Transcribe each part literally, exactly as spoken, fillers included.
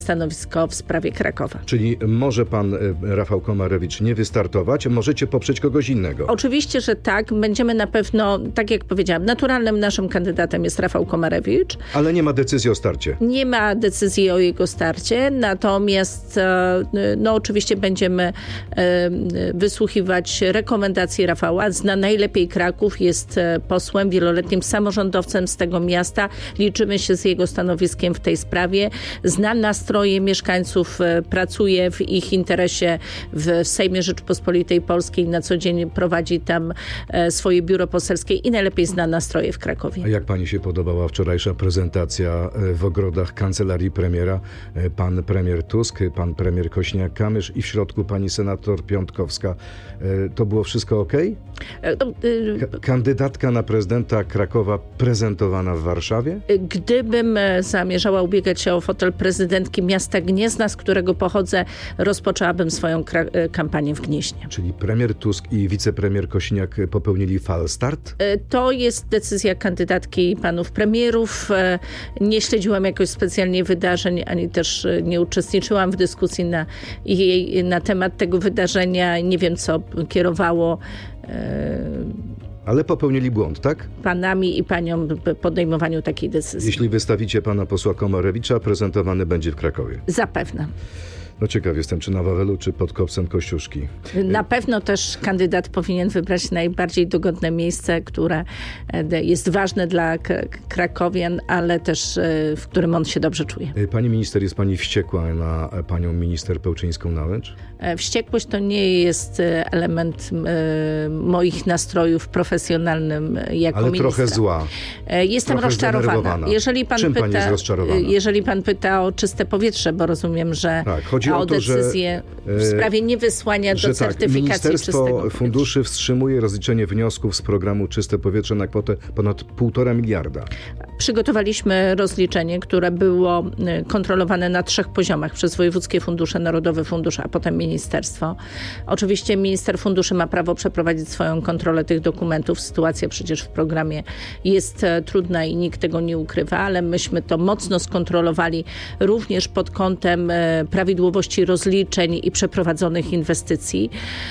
stanowisko w sprawie Krakowa. Czyli może pan Rafał Komarewicz nie wystartować, możecie poprzeć kogoś innego? Oczywiście, że tak. Będziemy na pewno, tak jak powiedziałam, naturalnym naszym kandydatem jest Rafał Komarewicz. Ale nie ma decyzji o starcie? Nie ma decyzji o jego starcie, natomiast no oczywiście będziemy wysłuchiwać rekomendacji Rafała. Zna najlepiej Kraków, jest posłem, wieloletnim samorządowcem z tego miasta. Liczymy się z jego stanowiskiem w tej sprawie. Zna nastroje mieszkańców, pracuje w ich interesie w Sejmie Rzeczypospolitej Polskiej. Na co dzień prowadzi tam swoje biuro poselskie i najlepiej zna nastroje w Krakowie. A jak pani się podobała wczorajsza prezentacja w ogrodach kancelarii premiera? Pan premier Tusk, pan premier Kosiniak-Kamysz i w środku pani senator Piątkowska. To było wszystko okej? K- kandydatka na prezydenta Krakowa prezentowana w Warszawie? Gdybym zamierzała ubiegać się o fotel prezydentki miasta Gniezna, z którego pochodzę, rozpoczęłabym swoją kra- kampanię w Gnieźnie. Czyli premier Tusk i wicepremier Kosiniak popełnili falstart? To jest decyzja kandydatki i panów premierów. Nie śledziłam jakoś specjalnie wydarzeń, ani też nie uczestniczyłam w dyskusji na, jej, na temat tego wydarzenia. Nie wiem, co kierowało Ale popełnili błąd, tak? panami i paniom w podejmowaniu takiej decyzji. Jeśli wystawicie pana posła Komarewicza, prezentowany będzie w Krakowie. Zapewne. No ciekaw jestem, czy na Wawelu, czy pod kopcem Kościuszki. Na pewno też kandydat powinien wybrać najbardziej dogodne miejsce, które jest ważne dla krakowian, ale też w którym on się dobrze czuje. Pani minister, jest pani wściekła na panią minister Pełczyńską-Nałęcz? Wściekłość to nie jest element moich nastrojów profesjonalnym jako ale ministra. trochę zła. Jestem trochę rozczarowana. Jeżeli pan Czym pyta, pani jest rozczarowana? Jeżeli pan pyta o czyste powietrze, bo rozumiem, że tak, chodzi o, o to, decyzję że, w sprawie niewysłania że do tak, certyfikacji Ministerstwo czystego Funduszy wstrzymuje rozliczenie wniosków z programu Czyste Powietrze na kwotę ponad półtora miliarda. Przygotowaliśmy rozliczenie, które było kontrolowane na trzech poziomach przez wojewódzkie fundusze, Narodowy Fundusz, a potem ministerstwo. Oczywiście minister funduszy ma prawo przeprowadzić swoją kontrolę tych dokumentów. Sytuacja przecież w programie jest trudna i nikt tego nie ukrywa, ale myśmy to mocno skontrolowali również pod kątem prawidłowości rozliczeń i przeprowadzonych inwestycji.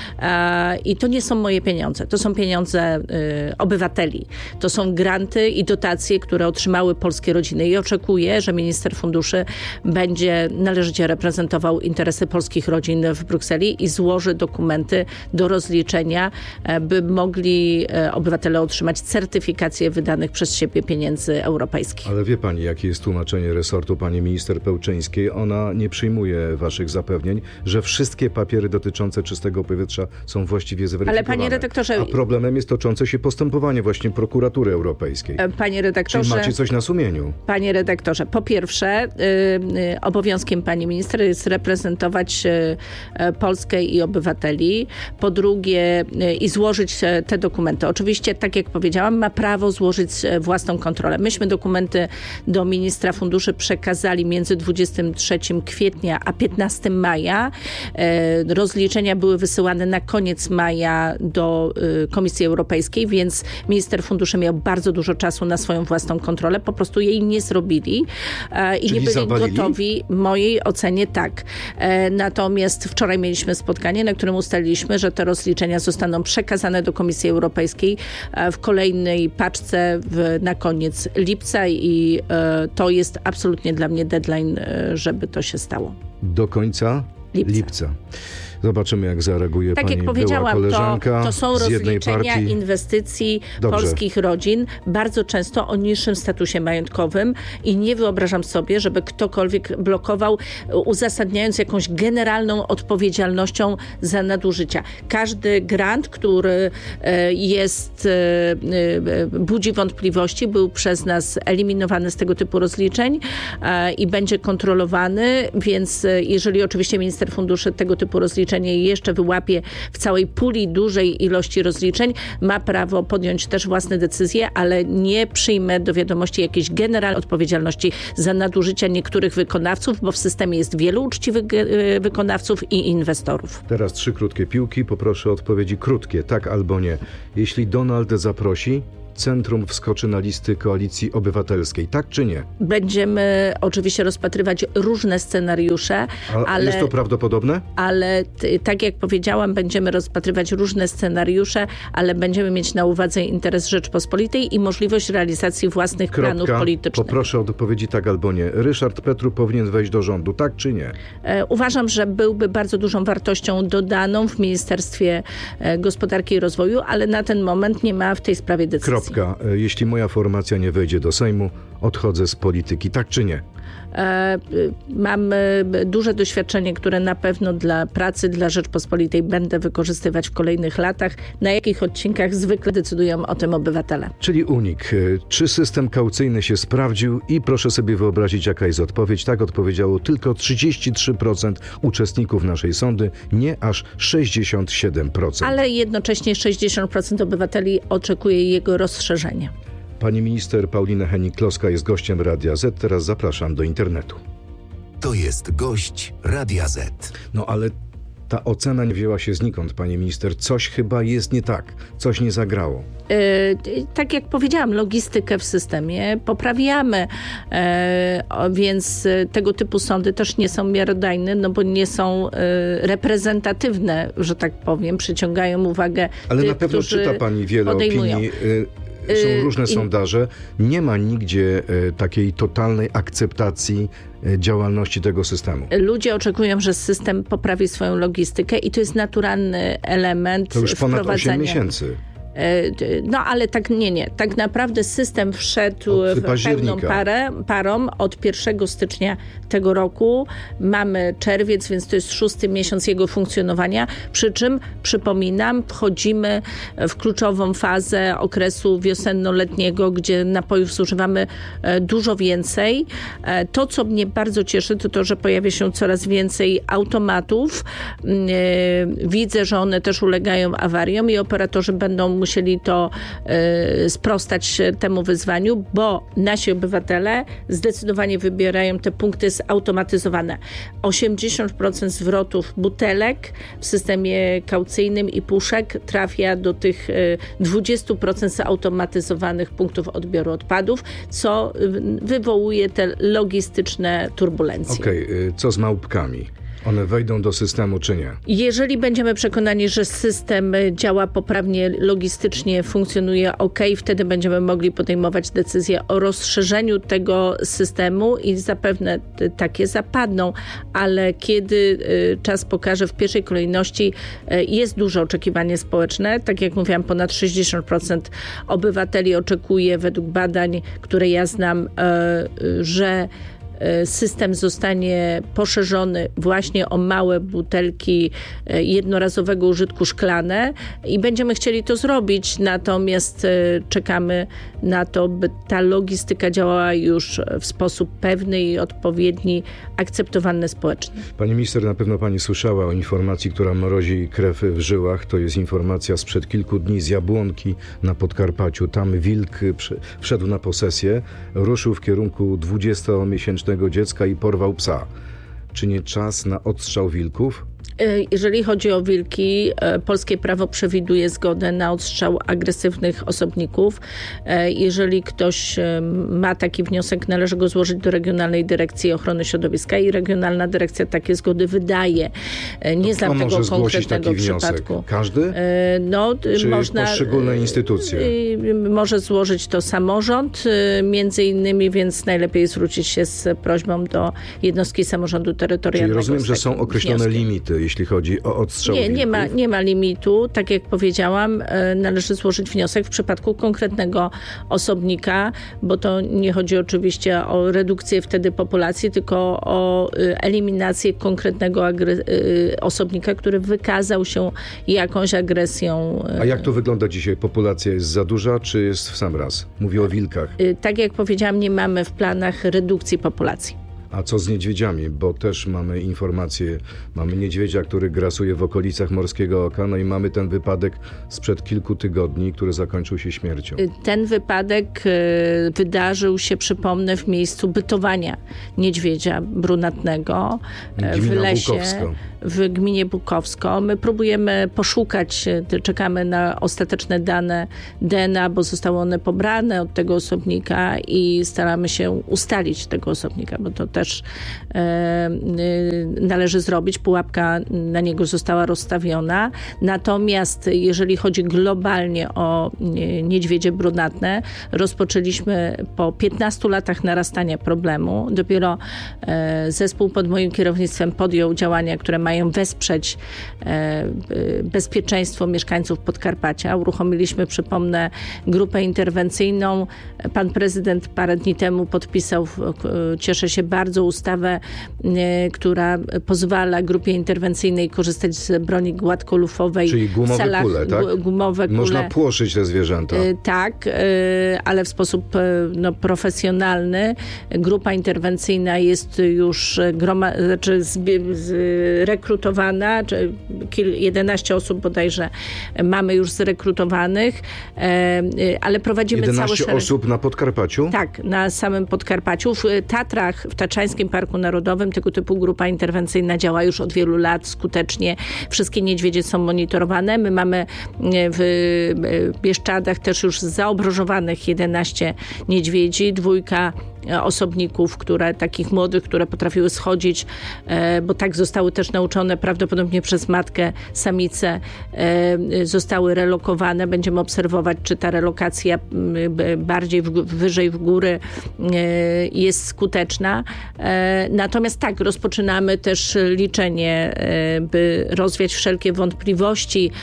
I to nie są moje pieniądze. To są pieniądze obywateli. To są granty i dotacje, które otrzymały polskie rodziny. I oczekuję, że minister funduszy będzie należycie reprezentował interesy polskich rodzin w Brukseli i złoży dokumenty do rozliczenia, by mogli obywatele otrzymać certyfikację wydanych przez siebie pieniędzy europejskich. Ale wie pani, jakie jest tłumaczenie resortu pani minister Pełczyńskiej? Ona nie przyjmuje waszych zapewnień, że wszystkie papiery dotyczące czystego powietrza są właściwie zweryfikowane. Ale panie redaktorze... A problemem jest toczące się postępowanie właśnie prokuratury europejskiej. Panie redaktorze... Czy macie coś na sumieniu? Panie redaktorze, po pierwsze yy, obowiązkiem pani minister jest reprezentować yy, Polskę i obywateli. Po drugie yy, i złożyć te dokumenty. Oczywiście, tak jak powiedziałam, ma prawo złożyć własną kontrolę. Myśmy dokumenty do ministra funduszy przekazali między dwudziestego trzeciego kwietnia a piętnastego maja. Yy, rozliczenia były wysyłane na koniec maja do yy, Komisji Europejskiej, więc minister funduszy miał bardzo dużo czasu na swoją własną kontrolę. Po prostu jej nie zrobili e, i Czyli nie byli zawalili? gotowi. W mojej ocenie tak. E, natomiast wczoraj mieliśmy spotkanie, na którym ustaliliśmy, że te rozliczenia zostaną przekazane do Komisji Europejskiej e, w kolejnej paczce w, na koniec lipca i e, to jest absolutnie dla mnie deadline, e, żeby to się stało. Do końca lipca. lipca. Zobaczymy, jak zareaguje tak pani jak była powiedziałam, koleżanka to, to są z jednej rozliczenia partii. inwestycji Dobrze. polskich rodzin, bardzo często o niższym statusie majątkowym i nie wyobrażam sobie, żeby ktokolwiek blokował, uzasadniając jakąś generalną odpowiedzialnością za nadużycia. Każdy grant, który jest, budzi wątpliwości, był przez nas eliminowany z tego typu rozliczeń i będzie kontrolowany, więc jeżeli oczywiście minister funduszy tego typu rozliczeń jeszcze wyłapie w całej puli dużej ilości rozliczeń, ma prawo podjąć też własne decyzje, ale nie przyjmę do wiadomości jakiejś generalnej odpowiedzialności za nadużycia niektórych wykonawców, bo w systemie jest wielu uczciwych wykonawców i inwestorów. Teraz trzy krótkie piłki. Poproszę o odpowiedzi krótkie, tak albo nie. Jeśli Donald zaprosi, centrum wskoczy na listy Koalicji Obywatelskiej, tak czy nie? Będziemy oczywiście rozpatrywać różne scenariusze, A ale... jest to prawdopodobne? Ale t- tak jak powiedziałam, będziemy rozpatrywać różne scenariusze, ale będziemy mieć na uwadze interes Rzeczpospolitej i możliwość realizacji własnych Kropka. planów politycznych. Poproszę o odpowiedzi tak albo nie. Ryszard Petru powinien wejść do rządu, tak czy nie? E, uważam, że byłby bardzo dużą wartością dodaną w Ministerstwie e, Gospodarki i Rozwoju, ale na ten moment nie ma w tej sprawie decyzji. Kropka. Jeśli moja formacja nie wejdzie do Sejmu, odchodzę z polityki, tak czy nie? E, mam duże doświadczenie, które na pewno dla pracy, dla Rzeczpospolitej będę wykorzystywać w kolejnych latach. Na jakich odcinkach zwykle decydują o tym obywatele. Czyli unik. Czy system kaucyjny się sprawdził? I proszę sobie wyobrazić, jaka jest odpowiedź. Tak odpowiedziało tylko trzydzieści trzy procent uczestników naszej sądy, nie aż sześćdziesiąt siedem procent. Ale jednocześnie sześćdziesiąt procent obywateli oczekuje jego rozszerzenia. Pani minister Paulina Hennig-Kloska jest gościem Radia Z. Teraz zapraszam do internetu. To jest gość Radia Z. No ale ta ocena nie wzięła się znikąd, pani minister. Coś chyba jest nie tak. Coś nie zagrało. Yy, tak jak powiedziałam, logistykę w systemie poprawiamy, yy, o, więc tego typu sądy też nie są miarodajne, no bo nie są yy, reprezentatywne, że tak powiem, przyciągają uwagę Ale tych, na pewno którzy czyta pani wiele podejmują. opinii. Yy, Są różne Yy, sondaże. Nie ma nigdzie y, takiej totalnej akceptacji y, działalności tego systemu. Ludzie oczekują, że system poprawi swoją logistykę i to jest naturalny element To już ponad wprowadzania. osiem miesięcy. No ale tak nie, nie. Tak naprawdę system wszedł Od w pełną parę, parą od pierwszego stycznia tego roku. Mamy czerwiec, więc to jest szósty miesiąc jego funkcjonowania. Przy czym, przypominam, wchodzimy w kluczową fazę okresu wiosenno-letniego, gdzie napojów zużywamy dużo więcej. To, co mnie bardzo cieszy, to to, że pojawia się coraz więcej automatów. Widzę, że one też ulegają awariom i operatorzy będą musieli to y, sprostać temu wyzwaniu, bo nasi obywatele zdecydowanie wybierają te punkty zautomatyzowane. osiemdziesiąt procent zwrotów butelek w systemie kaucyjnym i puszek trafia do tych y, dwadzieścia procent zautomatyzowanych punktów odbioru odpadów, co y, wywołuje te logistyczne turbulencje. Okej, okay, co z małpkami? One wejdą do systemu czy nie? Jeżeli będziemy przekonani, że system działa poprawnie, logistycznie funkcjonuje ok, wtedy będziemy mogli podejmować decyzję o rozszerzeniu tego systemu i zapewne takie zapadną, ale kiedy czas pokaże, w pierwszej kolejności jest duże oczekiwanie społeczne. Tak jak mówiłam, ponad sześćdziesiąt procent obywateli oczekuje według badań, które ja znam, że system zostanie poszerzony właśnie o małe butelki jednorazowego użytku szklane i będziemy chcieli to zrobić, natomiast czekamy na to, by ta logistyka działała już w sposób pewny i odpowiedni, akceptowalny społecznie. Pani minister, na pewno pani słyszała o informacji, która mrozi krew w żyłach. To jest informacja sprzed kilku dni z Jabłonki na Podkarpaciu. Tam wilk wszedł na posesję, ruszył w kierunku dwudziestomiesięcznego dziecka i porwał psa. Czy nie czas na odstrzał wilków? Jeżeli chodzi o wilki, polskie prawo przewiduje zgodę na odstrzał agresywnych osobników. Jeżeli ktoś ma taki wniosek, należy go złożyć do Regionalnej Dyrekcji Ochrony Środowiska i Regionalna Dyrekcja takie zgody wydaje. Nie znam tego konkretnego taki przypadku. Wniosek? Każdy? No, Czy można, poszczególne instytucje? Może złożyć to samorząd, między innymi, więc najlepiej zwrócić się z prośbą do jednostki samorządu terytorialnego. Czyli rozumiem, że są określone wnioskiem. limity, jeśli chodzi o odstrzał Nie, wilków? nie ma, nie ma limitu. Tak jak powiedziałam, należy złożyć wniosek w przypadku konkretnego osobnika, bo to nie chodzi oczywiście o redukcję wtedy populacji, tylko o eliminację konkretnego agre- osobnika, który wykazał się jakąś agresją. A jak to wygląda dzisiaj? Populacja jest za duża, czy jest w sam raz? Mówię o wilkach. Tak jak powiedziałam, nie mamy w planach redukcji populacji. A co z niedźwiedziami? Bo też mamy informacje, mamy niedźwiedzia, który grasuje w okolicach Morskiego Oka, no i mamy ten wypadek sprzed kilku tygodni, który zakończył się śmiercią. Ten wypadek wydarzył się, przypomnę, w miejscu bytowania niedźwiedzia brunatnego w lesie. Bukowsko. W gminie Bukowsko. My próbujemy poszukać, czekamy na ostateczne dane D N A, bo zostały one pobrane od tego osobnika i staramy się ustalić tego osobnika, bo to też e, należy zrobić. Pułapka na niego została rozstawiona. Natomiast jeżeli chodzi globalnie o niedźwiedzie brunatne, rozpoczęliśmy po piętnastu latach narastania problemu. Dopiero e, zespół pod moim kierownictwem podjął działania, które mają mają wesprzeć e, bezpieczeństwo mieszkańców Podkarpacia. Uruchomiliśmy, przypomnę, grupę interwencyjną. Pan prezydent parę dni temu podpisał, cieszę się bardzo, ustawę, e, która pozwala grupie interwencyjnej korzystać z broni gładkolufowej. Czyli gumowe w celach, kule, tak? Gumowe kule. Można płoszyć te zwierzęta. E, tak, e, ale w sposób e, no, profesjonalny. Grupa interwencyjna jest już groma, znaczy z, z, rekrutowana, czy jedenaście osób bodajże mamy już zrekrutowanych, ale prowadzimy cały jedenaście szereg... osób na Podkarpaciu? Tak, na samym Podkarpaciu. W Tatrach, w Tatrzańskim Parku Narodowym tego typu grupa interwencyjna działa już od wielu lat skutecznie. Wszystkie niedźwiedzie są monitorowane. My mamy w Bieszczadach też już zaobrożowanych jedenaście niedźwiedzi, dwójka osobników, które, takich młodych, które potrafiły schodzić, bo tak zostały też nauczone prawdopodobnie przez matkę samice, zostały relokowane. Będziemy obserwować, czy ta relokacja bardziej w, wyżej w góry jest skuteczna. Natomiast tak, rozpoczynamy też liczenie, by rozwiać wszelkie wątpliwości.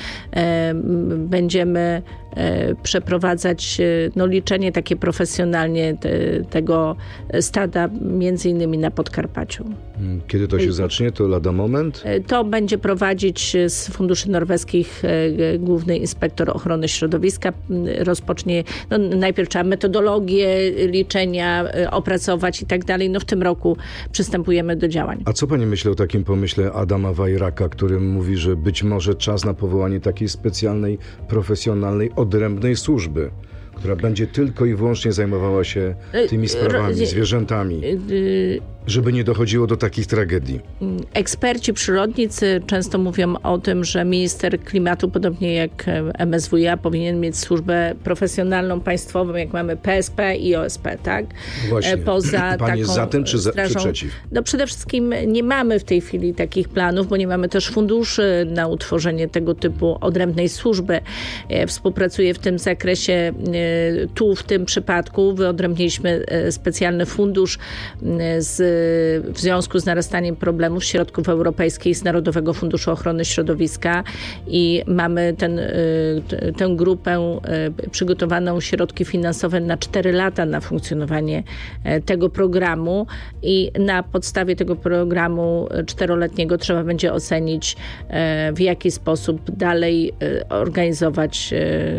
Będziemy przeprowadzać no, liczenie takie profesjonalnie te, tego stada, między innymi na Podkarpaciu. Kiedy to się zacznie? To lada moment? To będzie prowadzić z funduszy norweskich główny inspektor ochrony środowiska. Rozpocznie, no, najpierw trzeba metodologię liczenia opracować i tak dalej. No w tym roku przystępujemy do działań. A co pani myśli o takim pomyśle Adama Wajraka, który mówi, że być może czas na powołanie takiej specjalnej, profesjonalnej, odrębnej służby, która będzie tylko i wyłącznie zajmowała się tymi sprawami, zwierzętami, żeby nie dochodziło do takich tragedii? Eksperci przyrodnicy często mówią o tym, że minister klimatu, podobnie jak M S W iA, powinien mieć służbę profesjonalną, państwową, jak mamy P S P i O S P, tak? Właśnie. Poza Pani taką jest za tym, czy, za, strażą, czy przeciw? No przede wszystkim nie mamy w tej chwili takich planów, bo nie mamy też funduszy na utworzenie tego typu odrębnej służby. Współpracuję w tym zakresie tu, w tym przypadku. Wyodrębniliśmy specjalny fundusz z w związku z narastaniem problemów środków europejskich z Narodowego Funduszu Ochrony Środowiska i mamy ten, tę grupę przygotowaną, środki finansowe na cztery lata na funkcjonowanie tego programu i na podstawie tego programu czteroletniego trzeba będzie ocenić, w jaki sposób dalej organizować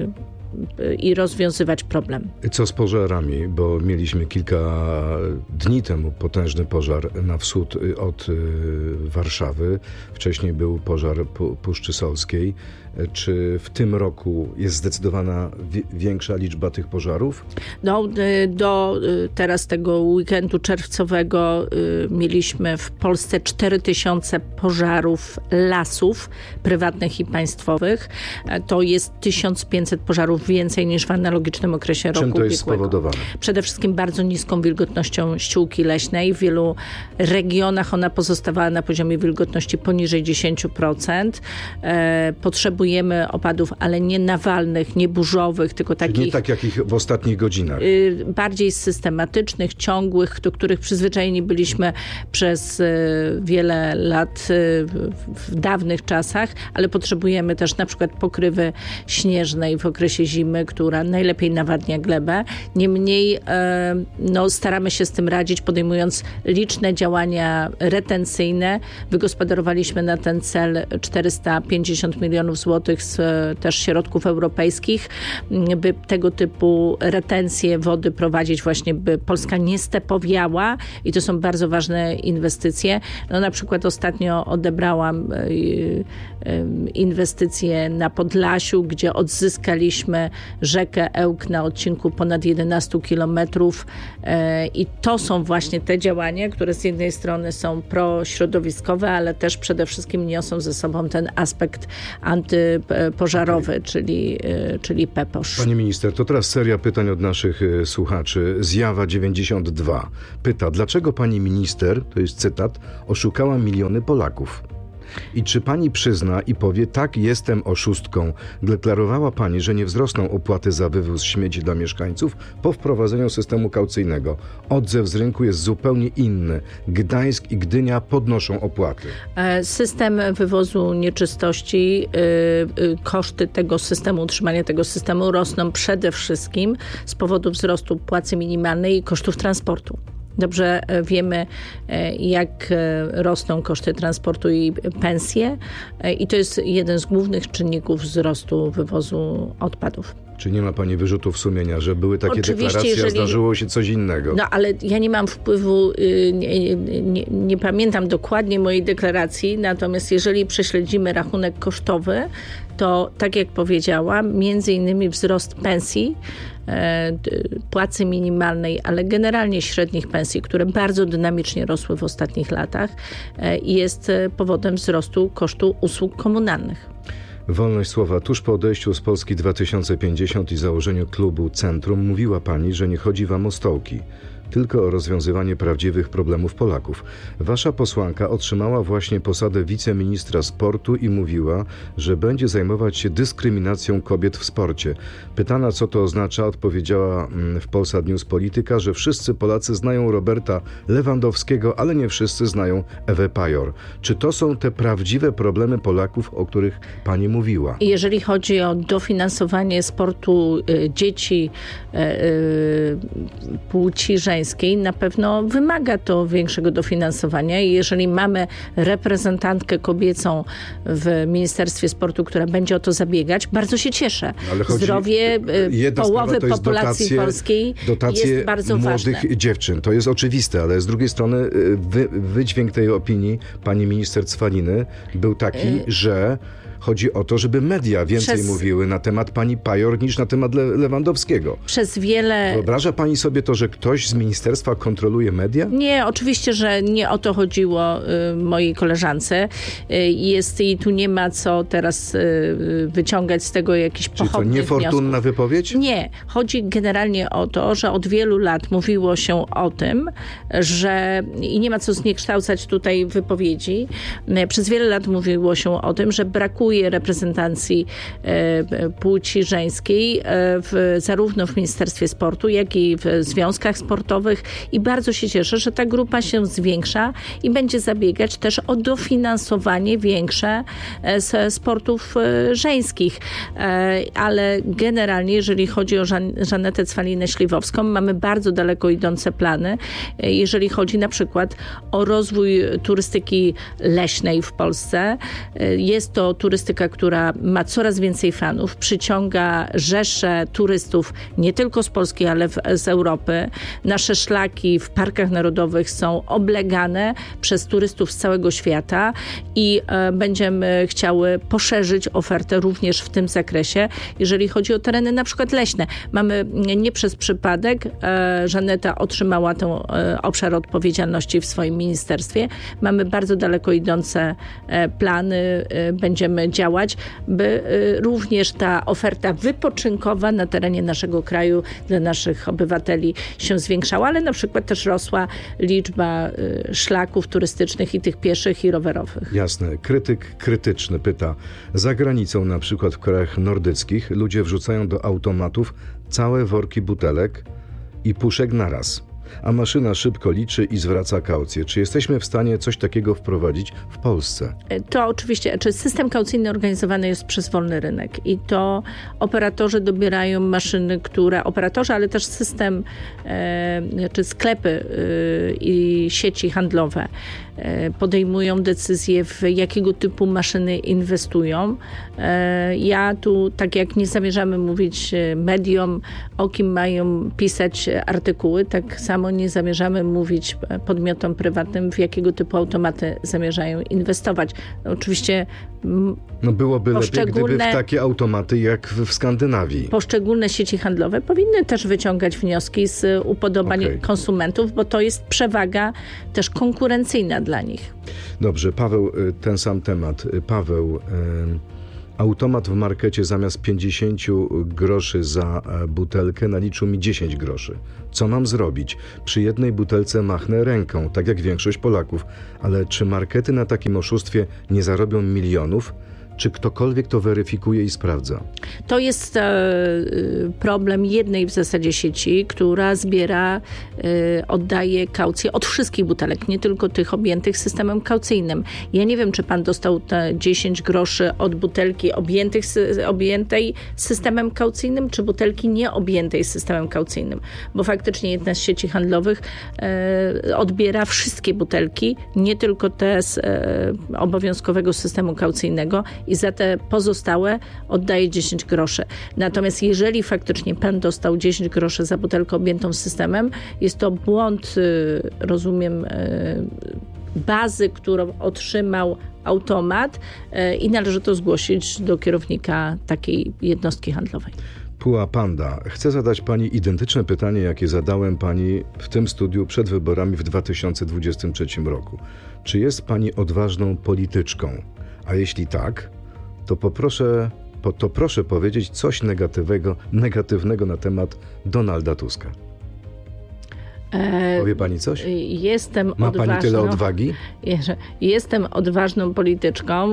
i rozwiązywać problem. Co z pożarami? Bo mieliśmy kilka dni temu potężny pożar na wschód od Warszawy. Wcześniej był pożar Puszczy Solskiej. Czy w tym roku jest zdecydowana większa liczba tych pożarów? No, do teraz tego weekendu czerwcowego mieliśmy w Polsce cztery tysiące pożarów lasów prywatnych i państwowych. To jest tysiąc pięćset pożarów więcej niż w analogicznym okresie roku ubiegłego. Czym to jest ubiegłego. spowodowane? Przede wszystkim bardzo niską wilgotnością ściółki leśnej. W wielu regionach ona pozostawała na poziomie wilgotności poniżej dziesięć procent. Potrzebujemy opadów, ale nie nawalnych, nie burzowych, tylko takich... Czyli nie tak jak ich w ostatnich godzinach. Bardziej systematycznych, ciągłych, do których przyzwyczajeni byliśmy przez wiele lat w dawnych czasach, ale potrzebujemy też na przykład pokrywy śnieżnej w okresie zimy, która najlepiej nawadnia glebę. Niemniej no, staramy się z tym radzić, podejmując liczne działania retencyjne. Wygospodarowaliśmy na ten cel czterysta pięćdziesiąt milionów złotych z też środków europejskich, by tego typu retencje wody prowadzić właśnie, by Polska nie stepowiała i to są bardzo ważne inwestycje. No, na przykład ostatnio odebrałam inwestycje na Podlasiu, gdzie odzyskaliśmy rzekę Ełk na odcinku ponad jedenaście kilometrów i to są właśnie te działania, które z jednej strony są prośrodowiskowe, ale też przede wszystkim niosą ze sobą ten aspekt antypożarowy, czyli, czyli PEPOSZ. Pani minister, to teraz seria pytań od naszych słuchaczy. Zjawa dziewięćdziesiąt dwa pyta, dlaczego pani minister, to jest cytat, oszukała miliony Polaków? I czy pani przyzna i powie, tak, jestem oszustką? Deklarowała pani, że nie wzrosną opłaty za wywóz śmieci dla mieszkańców po wprowadzeniu systemu kaucyjnego. Odzew z rynku jest zupełnie inny. Gdańsk i Gdynia podnoszą opłaty. System wywozu nieczystości, koszty tego systemu, utrzymania tego systemu rosną przede wszystkim z powodu wzrostu płacy minimalnej i kosztów transportu. Dobrze wiemy, jak rosną koszty transportu i pensje i to jest jeden z głównych czynników wzrostu wywozu odpadów. Czy nie ma pani wyrzutów sumienia, że były takie Oczywiście, deklaracje, jeżeli... a zdarzyło się coś innego? No ale ja nie mam wpływu, nie, nie, nie pamiętam dokładnie mojej deklaracji, natomiast jeżeli prześledzimy rachunek kosztowy, to tak jak powiedziałam, między innymi wzrost pensji, płacy minimalnej, ale generalnie średnich pensji, które bardzo dynamicznie rosły w ostatnich latach, jest powodem wzrostu kosztu usług komunalnych. Wolność słowa. Tuż po odejściu z Polski dwa tysiące pięćdziesiąt i założeniu klubu Centrum mówiła pani, że nie chodzi wam o stołki, tylko o rozwiązywanie prawdziwych problemów Polaków. Wasza posłanka otrzymała właśnie posadę wiceministra sportu i mówiła, że będzie zajmować się dyskryminacją kobiet w sporcie. Pytana, co to oznacza, odpowiedziała w Polsat News Polityka, że wszyscy Polacy znają Roberta Lewandowskiego, ale nie wszyscy znają Ewę Pajor. Czy to są te prawdziwe problemy Polaków, o których pani mówiła? Jeżeli chodzi o dofinansowanie sportu y, dzieci y, y, płci żeńskiej, na pewno wymaga to większego dofinansowania i jeżeli mamy reprezentantkę kobiecą w Ministerstwie Sportu, która będzie o to zabiegać, bardzo się cieszę. Ale chodzi, Zdrowie połowy populacji dotacje, polskiej dotacje jest bardzo ważne. Młodych dziewczyn. To jest oczywiste, ale z drugiej strony wy, wydźwięk tej opinii pani minister Cwaliny był taki, y- że chodzi o to, żeby media więcej Przez... mówiły na temat pani Pajor niż na temat Le- Lewandowskiego. Przez wiele... Wyobraża pani sobie to, że ktoś z ministerstwa kontroluje media? Nie, oczywiście, że nie o to chodziło y, mojej koleżance. Y, jest i tu nie ma co teraz y, wyciągać z tego jakichś pochopnych wniosków. Czyli to niefortunna wypowiedź? Nie. Chodzi generalnie o to, że od wielu lat mówiło się o tym, że i nie ma co zniekształcać tutaj wypowiedzi. Y, przez wiele lat mówiło się o tym, że brakuje reprezentacji e, płci żeńskiej e, w, zarówno w Ministerstwie Sportu, jak i w związkach sportowych i bardzo się cieszę, że ta grupa się zwiększa i będzie zabiegać też o dofinansowanie większe e, z sportów e, żeńskich. E, ale generalnie, jeżeli chodzi o Żan- Żanetę Cwalinę-Śliwowską, mamy bardzo daleko idące plany, e, jeżeli chodzi na przykład o rozwój turystyki leśnej w Polsce. E, jest to turystyka Turystyka, która ma coraz więcej fanów, przyciąga rzesze turystów nie tylko z Polski, ale w, z Europy. Nasze szlaki w parkach narodowych są oblegane przez turystów z całego świata i e, będziemy chciały poszerzyć ofertę również w tym zakresie, jeżeli chodzi o tereny na przykład leśne. Mamy nie przez przypadek, e, Żaneta otrzymała ten e, obszar odpowiedzialności w swoim ministerstwie. Mamy bardzo daleko idące e, plany, e, będziemy działać, by również ta oferta wypoczynkowa na terenie naszego kraju dla naszych obywateli się zwiększała, ale na przykład też rosła liczba szlaków turystycznych i tych pieszych i rowerowych. Jasne. Krytyk krytyczny pyta, za granicą, na przykład w krajach nordyckich, ludzie wrzucają do automatów całe worki butelek i puszek naraz. a maszyna szybko liczy i zwraca kaucję. Czy jesteśmy w stanie coś takiego wprowadzić w Polsce? To oczywiście, czy system kaucyjny organizowany jest przez wolny rynek i to operatorzy dobierają maszyny, które, operatorzy, ale też system, e, czy sklepy e, i sieci handlowe e, podejmują decyzję, w jakiego typu maszyny inwestują. E, ja tu, tak jak nie zamierzamy mówić mediom, o kim mają pisać artykuły, tak samo nie zamierzamy mówić podmiotom prywatnym, w jakiego typu automaty zamierzają inwestować. Oczywiście no byłoby lepiej, gdyby w takie automaty jak w Skandynawii. Poszczególne sieci handlowe powinny też wyciągać wnioski z upodobań okay. konsumentów, bo to jest przewaga też konkurencyjna dla nich. Dobrze, Paweł, ten sam temat. Paweł, automat w markecie zamiast pięćdziesiąt groszy za butelkę naliczył mi dziesięć groszy. Co mam zrobić? Przy jednej butelce machnę ręką, tak jak większość Polaków. Ale czy markety na takim oszustwie nie zarobią milionów? Czy ktokolwiek to weryfikuje i sprawdza? To jest e, problem jednej w zasadzie sieci, która zbiera, e, oddaje kaucję od wszystkich butelek, nie tylko tych objętych systemem kaucyjnym. Ja nie wiem, czy pan dostał te dziesięć groszy od butelki objętych, objętej systemem kaucyjnym, czy butelki nieobjętej systemem kaucyjnym. Bo faktycznie jedna z sieci handlowych e, odbiera wszystkie butelki, nie tylko te z e, obowiązkowego systemu kaucyjnego, i za te pozostałe oddaje dziesięć groszy. Natomiast jeżeli faktycznie pan dostał dziesięć groszy za butelkę objętą systemem, jest to błąd, rozumiem, bazy, którą otrzymał automat i należy to zgłosić do kierownika takiej jednostki handlowej. Puła Panda. Chcę zadać pani identyczne pytanie, jakie zadałem pani w tym studiu przed wyborami w dwa tysiące dwudziestym trzecim roku. Czy jest pani odważną polityczką? A jeśli tak, to poproszę, to proszę powiedzieć coś negatywnego, negatywnego na temat Donalda Tuska. Powie pani coś? Jestem Ma odważną, pani tyle odwagi? Jestem odważną polityczką,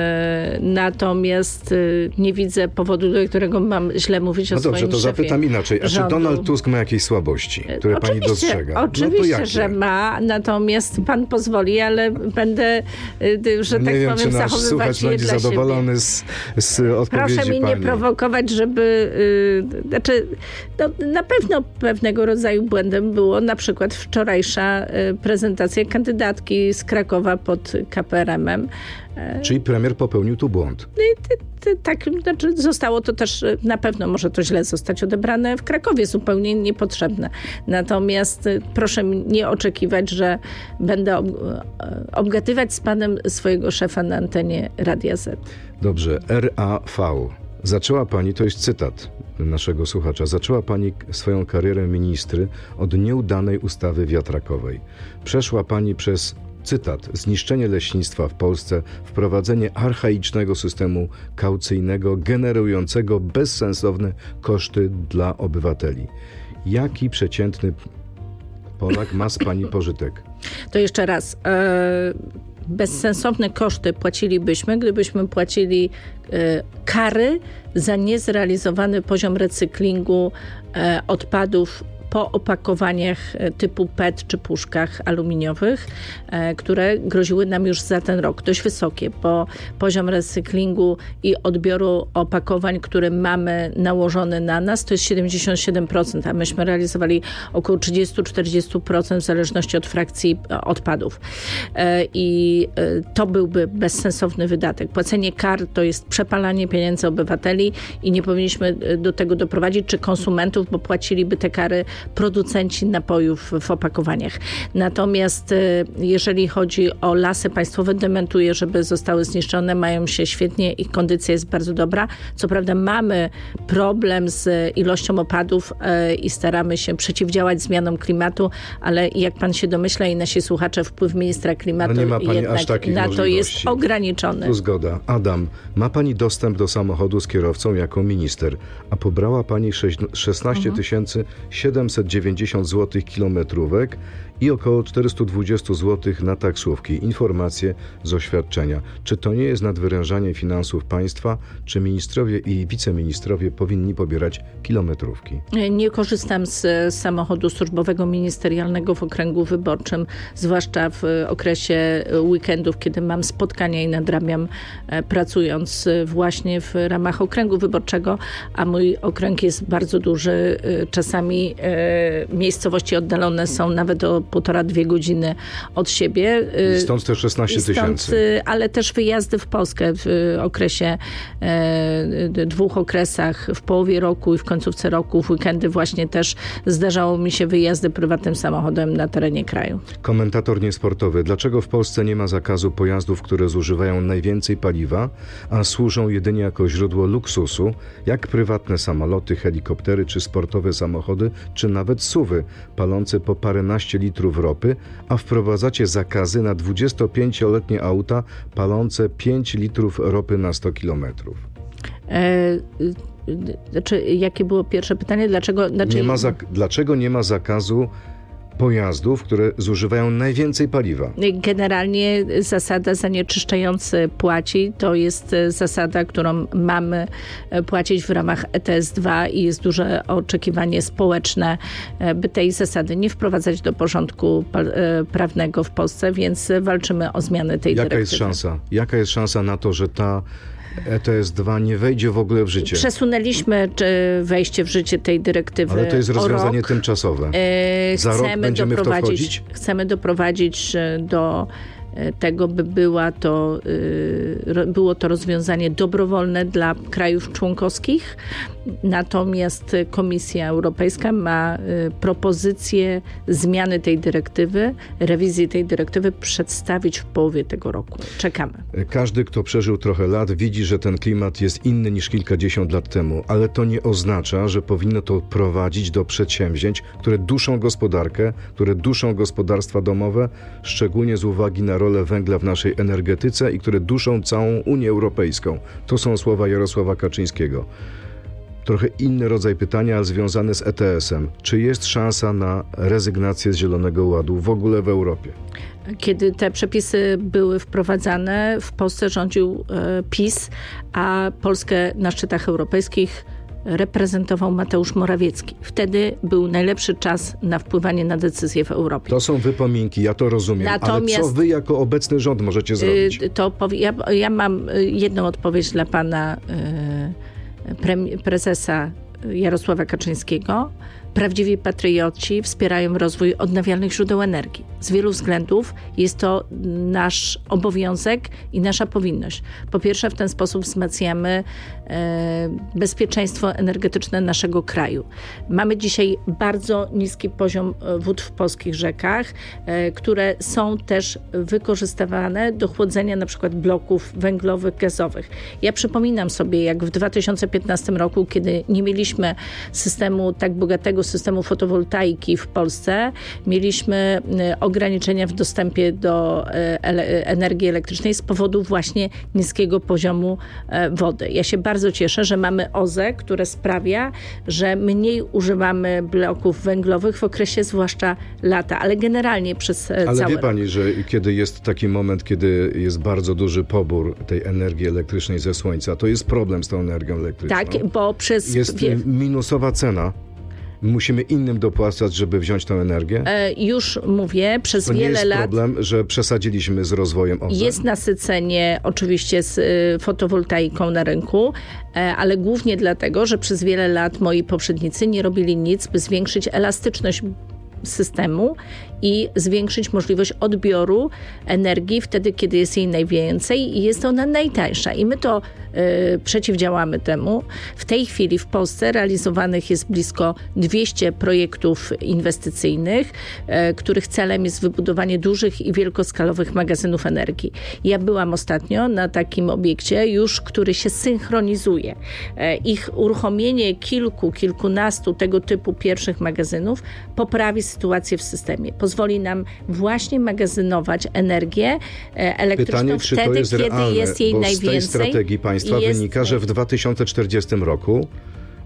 natomiast nie widzę powodu, do którego mam źle mówić o no dobrze, swoim to zapytam inaczej. A rządu. Czy Donald Tusk ma jakieś słabości, które oczywiście, pani dostrzega? Oczywiście, no że ma, natomiast pan pozwoli, ale będę, że nie tak wiem, powiem, czy nasz zachowywać je będzie dla zadowolony siebie. Z, z odpowiedzi Proszę mi pani. nie prowokować, żeby... Yy, znaczy, no, na pewno pewnego rodzaju błędem było na przykład wczorajsza prezentacja kandydatki z Krakowa pod K P R M-em. Czyli premier popełnił tu błąd. Tak, znaczy zostało to też, na pewno może to źle zostać odebrane w Krakowie, zupełnie niepotrzebne. Natomiast proszę nie oczekiwać, że będę obgadywać z panem swojego szefa na antenie Radia Z. Dobrze, R A V. Zaczęła pani, to jest cytat naszego słuchacza, zaczęła pani swoją karierę ministry od nieudanej ustawy wiatrakowej. Przeszła pani przez, cytat, zniszczenie leśnictwa w Polsce, wprowadzenie archaicznego systemu kaucyjnego generującego bezsensowne koszty dla obywateli. Jaki przeciętny Polak ma z pani pożytek? To jeszcze raz. E- bezsensowne koszty płacilibyśmy, gdybyśmy płacili e, kary za niezrealizowany poziom recyklingu e, odpadów po opakowaniach typu P E T czy puszkach aluminiowych, które groziły nam już za ten rok. Dość wysokie, bo poziom recyklingu i odbioru opakowań, które mamy nałożony na nas, to jest siedemdziesiąt siedem procent, a myśmy realizowali około trzydzieści do czterdziestu procent w zależności od frakcji odpadów. I to byłby bezsensowny wydatek. Płacenie kar to jest przepalanie pieniędzy obywateli i nie powinniśmy do tego doprowadzić, czy konsumentów, bo płaciliby te kary producenci napojów w opakowaniach. Natomiast jeżeli chodzi o lasy państwowe, dementuję, żeby zostały zniszczone, mają się świetnie, ich kondycja jest bardzo dobra. Co prawda mamy problem z ilością opadów i staramy się przeciwdziałać zmianom klimatu, ale jak pan się domyśla i nasi słuchacze, wpływ ministra klimatu no nie ma pani jednak aż takich na to jest ograniczony. Tu zgoda. Adam, ma pani dostęp do samochodu z kierowcą jako minister, a pobrała pani szesnaście tysięcy siedemset siedemset dziewięćdziesiąt złotych kilometrówek i około czterysta dwadzieścia złotych na taksówki. Informacje z oświadczenia. Czy to nie jest nadwyrężanie finansów państwa? Czy ministrowie i wiceministrowie powinni pobierać kilometrówki? Nie korzystam z samochodu służbowego ministerialnego w okręgu wyborczym, zwłaszcza w okresie weekendów, kiedy mam spotkania i nadrabiam, pracując właśnie w ramach okręgu wyborczego, a mój okręg jest bardzo duży. Czasami miejscowości oddalone są nawet o półtora, dwie godziny od siebie. I stąd te szesnaście tysięcy. Ale też wyjazdy w Polskę w okresie, dwóch okresach, w połowie roku i w końcówce roku, w weekendy właśnie też zdarzało mi się wyjazdy prywatnym samochodem na terenie kraju. Komentator niesportowy. Dlaczego w Polsce nie ma zakazu pojazdów, które zużywają najwięcej paliwa, a służą jedynie jako źródło luksusu, jak prywatne samoloty, helikoptery czy sportowe samochody, czy nawet suwy, palące po paręnaście litrów ropy, a wprowadzacie zakazy na dwudziestopięcioletnie auta palące pięć litrów ropy na sto kilometrów? E, znaczy, jakie było pierwsze pytanie? Dlaczego, znaczy... nie ma zak- dlaczego nie ma zakazu pojazdów, które zużywają najwięcej paliwa? Generalnie zasada zanieczyszczający płaci to jest zasada, którą mamy płacić w ramach E T S dwa i jest duże oczekiwanie społeczne, by tej zasady nie wprowadzać do porządku prawnego w Polsce, więc walczymy o zmianę tej Jaka dyrektywy. jest szansa? Jaka jest szansa na to, że ta E T S dwa nie wejdzie w ogóle w życie? Przesunęliśmy wejście w życie tej dyrektywy. Ale to jest rozwiązanie rok. tymczasowe. Yy, Za rok będziemy w to wchodzić? Chcemy doprowadzić do tego, by była to, było to rozwiązanie dobrowolne dla krajów członkowskich. Natomiast Komisja Europejska ma propozycję zmiany tej dyrektywy, rewizji tej dyrektywy przedstawić w połowie tego roku. Czekamy. Każdy, kto przeżył trochę lat, widzi, że ten klimat jest inny niż kilkadziesiąt lat temu, ale to nie oznacza, że powinno to prowadzić do przedsięwzięć, które duszą gospodarkę, które duszą gospodarstwa domowe, szczególnie z uwagi na rolę węgla w naszej energetyce i które duszą całą Unię Europejską. To są słowa Jarosława Kaczyńskiego. Trochę inny rodzaj pytania, ale związane z E T S-em. Czy jest szansa na rezygnację z Zielonego Ładu w ogóle w Europie? Kiedy te przepisy były wprowadzane, w Polsce rządził PiS, a Polskę na szczytach europejskich reprezentował Mateusz Morawiecki. Wtedy był najlepszy czas na wpływanie na decyzje w Europie. To są wypominki, ja to rozumiem, Natomiast, ale co wy jako obecny rząd możecie zrobić? To powie, ja, ja mam jedną odpowiedź dla pana pre, prezesa Jarosława Kaczyńskiego. Prawdziwi patrioci wspierają rozwój odnawialnych źródeł energii. Z wielu względów jest to nasz obowiązek i nasza powinność. Po pierwsze, w ten sposób wzmacniamy e, bezpieczeństwo energetyczne naszego kraju. Mamy dzisiaj bardzo niski poziom wód w polskich rzekach, e, które są też wykorzystywane do chłodzenia na przykład bloków węglowych, gazowych. Ja przypominam sobie, jak w dwa tysiące piętnastym roku, kiedy nie mieliśmy systemu tak bogatego systemu fotowoltaiki w Polsce, mieliśmy ograniczenia w dostępie do energii elektrycznej z powodu właśnie niskiego poziomu wody. Ja się bardzo cieszę, że mamy O Z E, które sprawia, że mniej używamy bloków węglowych w okresie zwłaszcza lata, ale generalnie przez ale całe Ale wie pani, rok. że kiedy jest taki moment, kiedy jest bardzo duży pobór tej energii elektrycznej ze słońca, to jest problem z tą energią elektryczną. Tak, bo przez... Jest minusowa cena. Musimy innym dopłacać, żeby wziąć tę energię? E, już mówię, przez to wiele lat... To nie jest problem, że przesadziliśmy z rozwojem O Z E? Jest nasycenie oczywiście z y, fotowoltaiką na rynku, e, ale głównie dlatego, że przez wiele lat moi poprzednicy nie robili nic, by zwiększyć elastyczność systemu i zwiększyć możliwość odbioru energii wtedy, kiedy jest jej najwięcej i jest ona najtańsza. I my to y, przeciwdziałamy temu. W tej chwili w Polsce realizowanych jest blisko dwieście projektów inwestycyjnych, y, których celem jest wybudowanie dużych i wielkoskalowych magazynów energii. Ja byłam ostatnio na takim obiekcie już, który się synchronizuje. Y, ich uruchomienie kilku, kilkunastu tego typu pierwszych magazynów poprawi sytuację w systemie. Pozwoli nam właśnie magazynować energię elektryczną Pytanie, wtedy, czy to jest kiedy realne, jest jej bo najwięcej. Z tej strategii państwa jest... wynika, że w dwa tysiące czterdziestym roku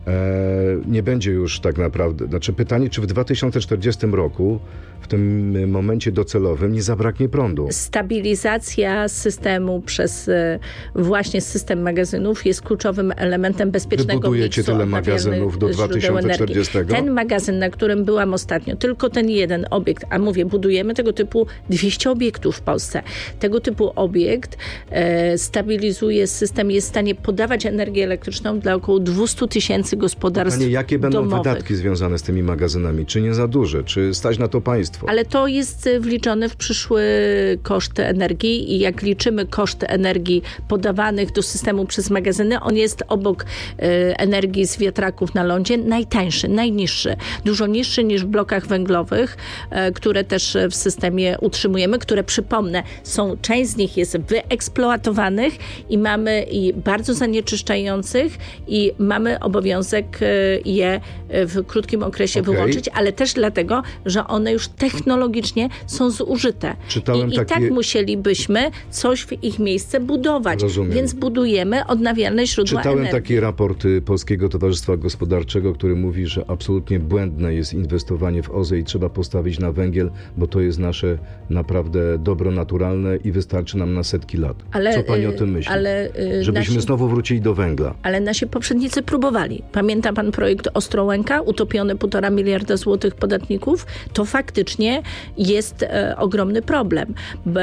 nie będzie już tak naprawdę, znaczy pytanie, czy w dwa tysiące czterdziestym roku, w tym momencie docelowym, nie zabraknie prądu? Stabilizacja systemu przez właśnie system magazynów jest kluczowym elementem bezpiecznego Wybudujecie miksu tyle magazynów do dwa tysiące czterdziestego? Ten magazyn, na którym byłam ostatnio, tylko ten jeden obiekt, a mówię, budujemy tego typu dwieście obiektów w Polsce. Tego typu obiekt e, stabilizuje system, jest w stanie podawać energię elektryczną dla około dwieście tysięcy gospodarstw Panie, jakie będą domowych. wydatki związane z tymi magazynami? Czy nie za duże? Czy stać na to państwo? Ale to jest wliczone w przyszły koszt energii i jak liczymy koszty energii podawanych do systemu przez magazyny, on jest obok e, energii z wiatraków na lądzie najtańszy, najniższy. Dużo niższy niż w blokach węglowych, e, które też w systemie utrzymujemy, które przypomnę, są, część z nich jest wyeksploatowanych i mamy i bardzo zanieczyszczających i mamy obowiązek je w krótkim okresie okay. wyłączyć, ale też dlatego, że one już technologicznie są zużyte. Czytałem I, taki... i tak musielibyśmy coś w ich miejsce budować. Rozumiem. Więc budujemy odnawialne źródła Czytałem energii. taki raport Polskiego Towarzystwa Gospodarczego, który mówi, że absolutnie błędne jest inwestowanie w O Z E i trzeba postawić na węgiel, bo to jest nasze naprawdę dobro naturalne i wystarczy nam na setki lat. Ale, Co pani o tym myśli? Ale, Żebyśmy nasi, znowu wrócili do węgla. Ale nasi poprzednicy próbowali. Pamięta pan projekt Ostrołęka, utopiony półtora miliarda złotych podatników? To faktycznie jest e, ogromny problem.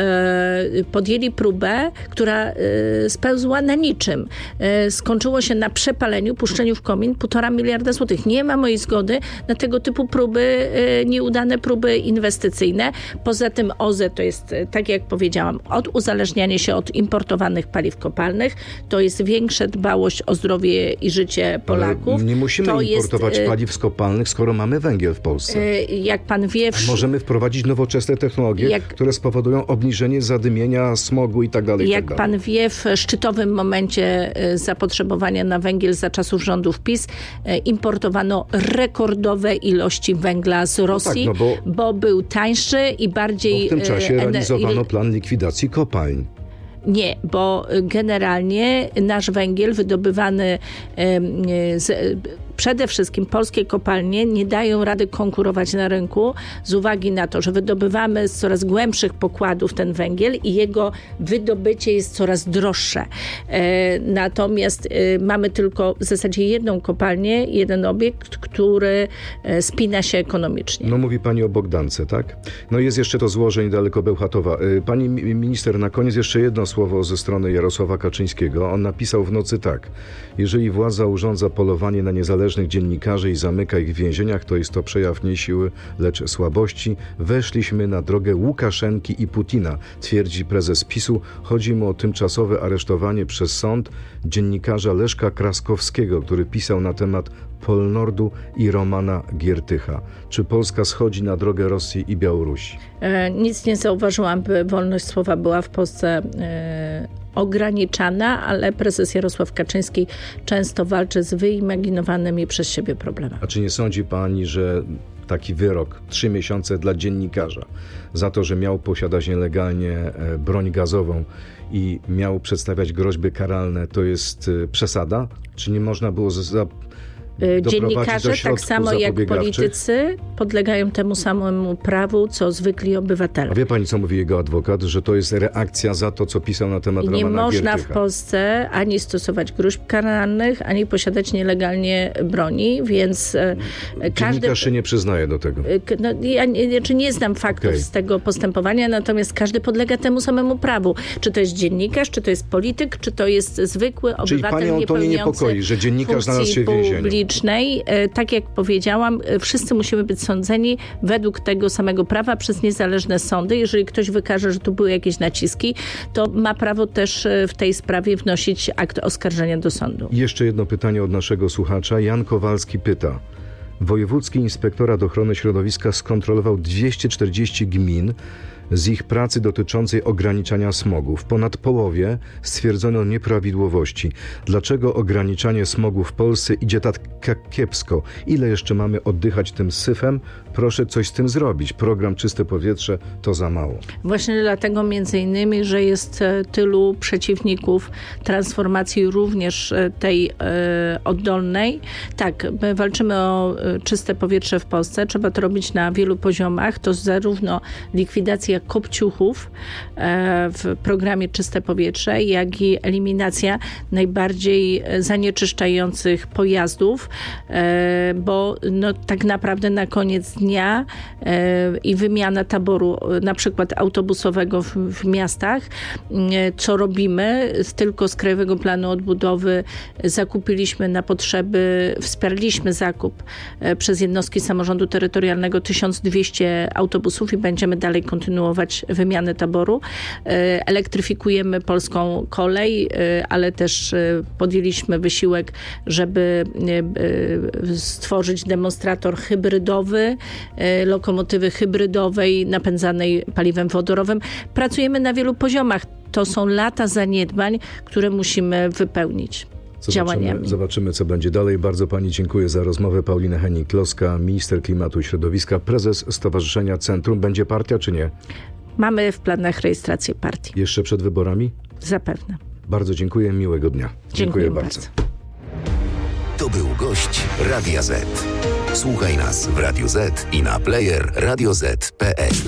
E, podjęli próbę, która e, spełzła na niczym. E, skończyło się na przepaleniu, puszczeniu w komin półtora miliarda złotych. Nie ma mojej zgody na tego typu próby, e, nieudane próby inwestycyjne. Poza tym O Z E to jest, tak jak powiedziałam, od uzależniania się od importowanych paliw kopalnych, to jest większa dbałość o zdrowie i życie Polaków. Ale nie musimy to importować jest, paliw skopalnych, skoro mamy węgiel w Polsce. Jak pan wie... W... Możemy wprowadzić nowoczesne technologie, jak... które spowodują obniżenie zadymienia, smogu i tak dalej. Jak tak pan dalej. wie, w szczytowym momencie zapotrzebowania na węgiel za czasów rządów PiS importowano rekordowe ilości węgla z Rosji, no tak, no bo... bo był tańszy i bardziej... Bo w tym czasie realizowano plan likwidacji kopalń. Nie, bo generalnie nasz węgiel wydobywany z, przede wszystkim polskie kopalnie nie dają rady konkurować na rynku z uwagi na to, że wydobywamy z coraz głębszych pokładów ten węgiel i jego wydobycie jest coraz droższe. E, natomiast e, mamy tylko w zasadzie jedną kopalnię, jeden obiekt, który e, spina się ekonomicznie. No mówi pani o Bogdance, tak? No jest jeszcze to złoże niedaleko Bełchatowa. E, pani minister, na koniec jeszcze jedno słowo ze strony Jarosława Kaczyńskiego. On napisał w nocy tak. Jeżeli władza urządza polowanie na niezależnych dziennikarzy i zamyka ich w więzieniach, to jest to przejaw nie siły, lecz słabości. Weszliśmy na drogę Łukaszenki i Putina, twierdzi prezes PiSu. Chodzi mu o tymczasowe aresztowanie przez sąd dziennikarza Leszka Kraskowskiego, który pisał na temat Polnordu i Romana Giertycha. Czy Polska schodzi na drogę Rosji i Białorusi? E, nic nie zauważyłam, by wolność słowa była w Polsce e, ograniczana, ale prezes Jarosław Kaczyński często walczy z wyimaginowanymi przez siebie problemami. A czy nie sądzi pani, że taki wyrok, trzy miesiące dla dziennikarza za to, że miał posiadać nielegalnie broń gazową i miał przedstawiać groźby karalne, to jest przesada? Czy nie można było za Dziennikarze, tak samo jak politycy, podlegają temu samemu prawu, co zwykli obywatele. A wie pani, co mówi jego adwokat? Że to jest reakcja za to, co pisał na temat I nie Romana można Giertycha. w Polsce ani stosować gruźb karalnych, ani posiadać nielegalnie broni, więc Dziennikarz każdy... się nie przyznaje do tego. No, ja nie, czy nie znam faktów okay. z tego postępowania, natomiast każdy podlega temu samemu prawu. Czy to jest dziennikarz, czy to jest polityk, czy to jest zwykły obywatel Czyli panią to nie niepokoi, że dziennikarz znalazł się w więzieniu? Tak jak powiedziałam, wszyscy musimy być sądzeni według tego samego prawa przez niezależne sądy. Jeżeli ktoś wykaże, że tu były jakieś naciski, to ma prawo też w tej sprawie wnosić akt oskarżenia do sądu. I jeszcze jedno pytanie od naszego słuchacza. Jan Kowalski pyta. Wojewódzki Inspektorat Ochrony Środowiska skontrolował dwieście czterdzieści gmin, z ich pracy dotyczącej ograniczania smogu. W ponad połowie stwierdzono nieprawidłowości. Dlaczego ograniczanie smogu w Polsce idzie tak kiepsko? Ile jeszcze mamy oddychać tym syfem? Proszę coś z tym zrobić. Program Czyste Powietrze to za mało. Właśnie dlatego między innymi, że jest tylu przeciwników transformacji również tej e, oddolnej. Tak, my walczymy o czyste powietrze w Polsce. Trzeba to robić na wielu poziomach. To zarówno likwidacja kopciuchów e, w programie Czyste Powietrze, jak i eliminacja najbardziej zanieczyszczających pojazdów, e, bo no, tak naprawdę na koniec dnia e, i wymiana taboru na przykład autobusowego w, w miastach, e, co robimy? Tylko z Krajowego Planu Odbudowy zakupiliśmy na potrzeby, wsparliśmy zakup e, przez jednostki samorządu terytorialnego tysiąc dwieście autobusów i będziemy dalej kontynuować wymianę taboru. E, elektryfikujemy polską kolej, e, ale też e, podjęliśmy wysiłek, żeby e, e, stworzyć demonstrator hybrydowy, lokomotywy hybrydowej napędzanej paliwem wodorowym. Pracujemy na wielu poziomach. To są lata zaniedbań, które musimy wypełnić zobaczymy, działaniami. Zobaczymy, co będzie dalej. Bardzo pani dziękuję za rozmowę. Paulina Hennig-Kloska, minister klimatu i środowiska, prezes Stowarzyszenia Centrum. Będzie partia, czy nie? Mamy w planach rejestrację partii. Jeszcze przed wyborami? Zapewne. Bardzo dziękuję. Miłego dnia. Dziękuję, dziękuję bardzo. bardzo. To był gość Radia Z. Słuchaj nas w Radio Z i na player radio zet kropka pe el.